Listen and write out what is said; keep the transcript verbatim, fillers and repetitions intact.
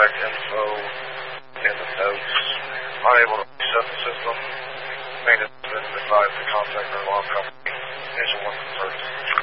contact info in the notes. Unable to reset the system. Maintenance has been advised to contact our alarm company. Engine one thirty.